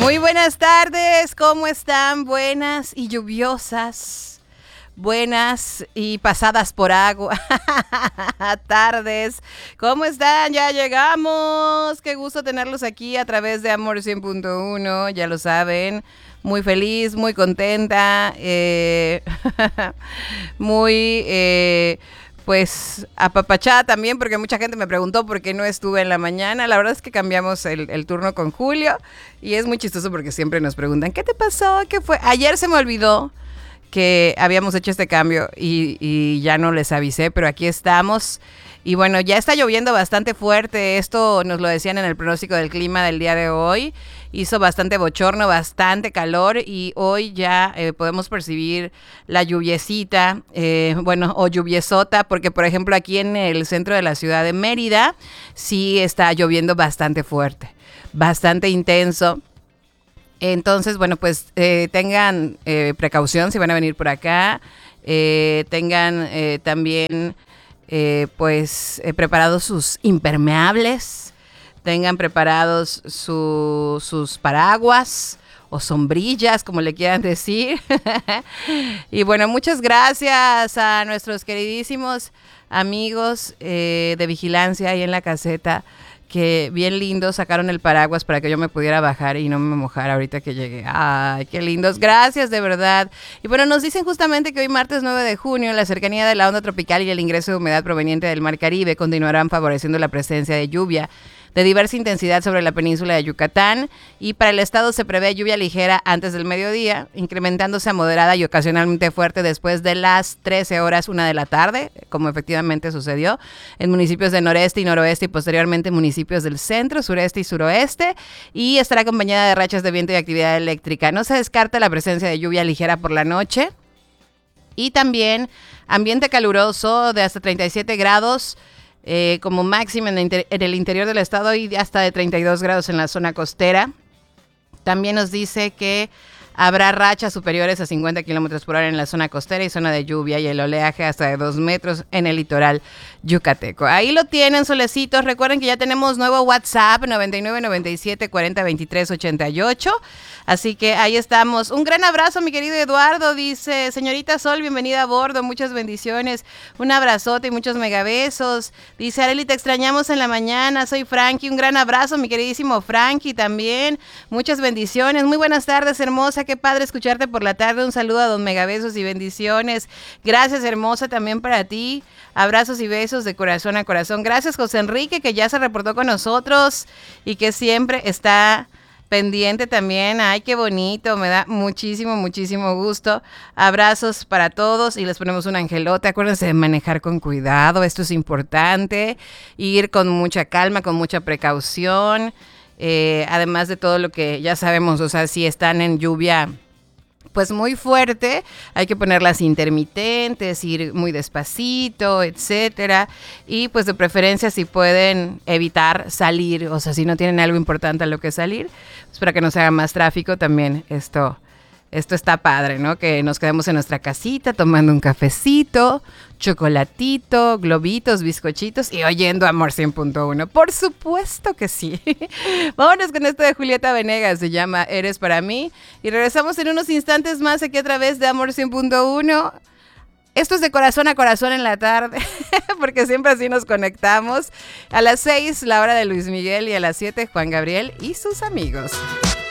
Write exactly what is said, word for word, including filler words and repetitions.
Muy buenas tardes, ¿cómo están? Buenas y lluviosas, buenas y pasadas por agua. Tardes, ¿cómo están? Ya llegamos. Qué gusto tenerlos aquí a través de Amor cien punto uno, ya lo saben. Muy feliz, muy contenta, eh, muy... Eh, Pues apapachada también, porque mucha gente me preguntó por qué no estuve en la mañana. La verdad es que cambiamos el, el turno con Julio y es muy chistoso porque siempre nos preguntan, ¿qué te pasó? ¿Qué fue? Ayer se me olvidó que habíamos hecho este cambio y, y ya no les avisé, pero aquí estamos. Y bueno, ya está lloviendo bastante fuerte. Esto nos lo decían en el pronóstico del clima del día de hoy. Hizo bastante bochorno, bastante calor y hoy ya eh, podemos percibir la lluviecita, eh, bueno, o lluviesota, porque por ejemplo aquí en el centro de la ciudad de Mérida sí está lloviendo bastante fuerte, bastante intenso. Entonces, bueno, pues eh, tengan eh, precaución si van a venir por acá, eh, tengan eh, también eh, pues eh, preparados sus impermeables, tengan preparados su, sus paraguas o sombrillas, como le quieran decir. Y bueno, muchas gracias a nuestros queridísimos amigos eh, de vigilancia ahí en la caseta, que bien lindos sacaron el paraguas para que yo me pudiera bajar y no me mojara ahorita que llegué. Ay, qué lindos, gracias de verdad. Y bueno, nos dicen justamente que hoy martes nueve de junio, la cercanía de la onda tropical y el ingreso de humedad proveniente del Mar Caribe continuarán favoreciendo la presencia de lluvia de diversa intensidad sobre la península de Yucatán, y para el estado se prevé lluvia ligera antes del mediodía, incrementándose a moderada y ocasionalmente fuerte después de las trece horas una de la tarde, como efectivamente sucedió en municipios de noreste y noroeste y posteriormente municipios del centro, sureste y suroeste, y estará acompañada de rachas de viento y actividad eléctrica. No se descarta la presencia de lluvia ligera por la noche y también ambiente caluroso de hasta treinta y siete grados Eh, como máxima en, inter- en el interior del estado y hasta de treinta y dos grados en la zona costera. También nos dice que habrá rachas superiores a cincuenta kilómetros por hora en la zona costera y zona de lluvia, y el oleaje hasta de dos metros en el litoral yucateco. Ahí lo tienen, solecitos. Recuerden que ya tenemos nuevo WhatsApp, noventa y nueve, noventa y siete, cuarenta, veintitrés, ochenta y ocho. Así que ahí estamos. Un gran abrazo, mi querido Eduardo. Dice, señorita Sol, bienvenida a bordo. Muchas bendiciones. Un abrazote y muchos megabesos. Dice, Arely, te extrañamos en la mañana. Soy Frankie. Un gran abrazo, mi queridísimo Frankie, también. Muchas bendiciones. Muy buenas tardes, hermosa. Qué padre escucharte por la tarde. Un saludo a don Megabesos y bendiciones. Gracias, hermosa, también para ti. Abrazos y besos de corazón a corazón. Gracias, José Enrique, que ya se reportó con nosotros y que siempre está pendiente también. Ay, qué bonito, me da muchísimo, muchísimo gusto. Abrazos para todos y les ponemos un angelote. Acuérdense de manejar con cuidado, esto es importante. Ir con mucha calma, con mucha precaución. Eh, además de todo lo que ya sabemos, o sea, si están en lluvia pues muy fuerte, hay que ponerlas intermitentes, ir muy despacito, etcétera, y pues de preferencia si pueden evitar salir, o sea, si no tienen algo importante a lo que salir, pues para que no se haga más tráfico también. Esto Esto está padre, ¿no? Que nos quedemos en nuestra casita tomando un cafecito, chocolatito, globitos, bizcochitos y oyendo Amor cien punto uno. Por supuesto que sí. Vámonos con esto de Julieta Venegas, se llama Eres para mí. Y regresamos en unos instantes más aquí a través de Amor cien punto uno. Esto es de corazón a corazón en la tarde, porque siempre así nos conectamos. A las seis, la hora de Luis Miguel, y a las siete, Juan Gabriel y sus amigos.